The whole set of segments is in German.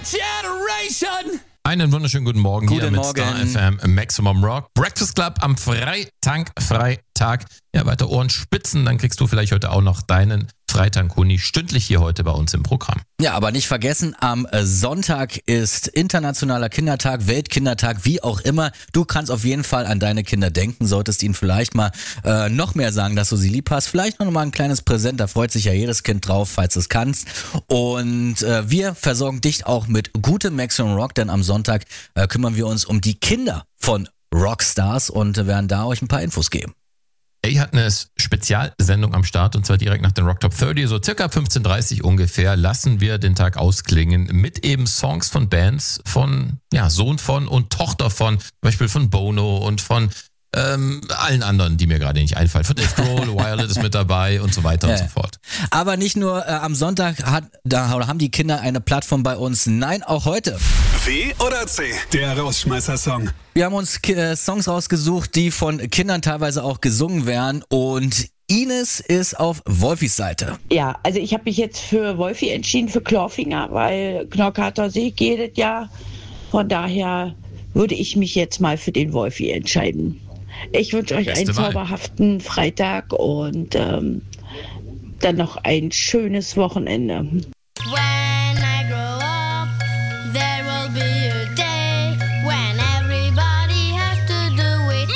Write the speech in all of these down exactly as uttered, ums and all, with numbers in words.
generation. Einen wunderschönen guten Morgen Guten hier mit Morgen. Star F M Maximum Rock. Breakfast Club am Freitag-Freitag. Ja, weiter Ohren spitzen, dann kriegst du vielleicht heute auch noch deinen Freitag-Huni stündlich hier heute bei uns im Programm. Ja, aber nicht vergessen, am Sonntag ist Internationaler Kindertag, Weltkindertag, wie auch immer. Du kannst auf jeden Fall an deine Kinder denken, solltest ihnen vielleicht mal äh, noch mehr sagen, dass du sie lieb hast. Vielleicht noch mal ein kleines Präsent, da freut sich ja jedes Kind drauf, falls du es kannst. Und äh, wir versorgen dich auch mit gutem Maximum Rock, denn am Sonntag äh, kümmern wir uns um die Kinder von Rockstars und werden da euch ein paar Infos geben. A hat eine Spezialsendung am Start und zwar direkt nach den Rock Top dreißig, so circa fünfzehn Uhr dreißig ungefähr, lassen wir den Tag ausklingen mit eben Songs von Bands, von ja Sohn von und Tochter von, zum Beispiel von Bono und von ähm, allen anderen, die mir gerade nicht einfallen. Von Dave Grohl, Violet ist mit dabei und so weiter Ja. und so fort. Aber nicht nur äh, am Sonntag hat, da haben die Kinder eine Plattform bei uns, nein, auch heute. W oder C? Der Rausschmeißer-Song. Wir haben uns äh, Songs rausgesucht, die von Kindern teilweise auch gesungen werden und Ines ist auf Wolfis Seite. Ja, also ich habe mich jetzt für Wolfi entschieden, für Clawfinger, weil Knorkater sehe ich jedes Jahr. Von daher würde ich mich jetzt mal für den Wolfi entscheiden. Ich wünsche euch Beste einen Wahl. zauberhaften Freitag und ähm, dann noch ein schönes Wochenende. When I grow up, there will be a day when everybody has to do it.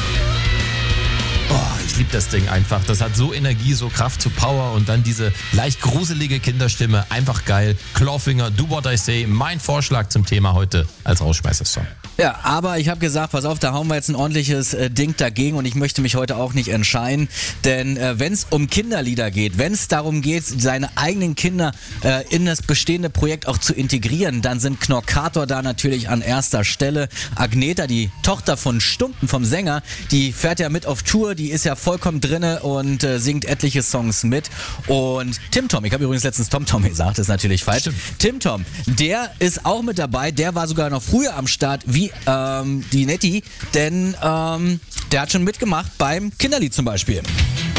Oh, ich liebe das Ding einfach. Das hat so Energie, so Kraft, so Power und dann diese leicht gruselige Kinderstimme. Einfach geil. Clawfinger, Do What I Say. Mein Vorschlag zum Thema heute als Rausschmeißer-Song. Ja, aber ich habe gesagt, pass auf, da hauen wir jetzt ein ordentliches äh, Ding dagegen und ich möchte mich heute auch nicht entscheiden, denn äh, wenn es um Kinderlieder geht, wenn es darum geht, seine eigenen Kinder äh, in das bestehende Projekt auch zu integrieren, dann sind Knorkator da natürlich an erster Stelle. Agneta, die Tochter von Stumpen, vom Sänger, die fährt ja mit auf Tour, die ist ja vollkommen drinne und äh, singt etliche Songs mit. Und Tim Tom, ich habe übrigens letztens Tom Tom gesagt, ist natürlich falsch. Stimmt. Tim Tom, der ist auch mit dabei, der war sogar noch früher am Start wie ähm, die Netti, denn ähm, der hat schon mitgemacht beim Kinderlied zum Beispiel.